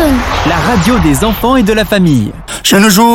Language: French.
Jaune. La radio des enfants et de la famille. Je ne joue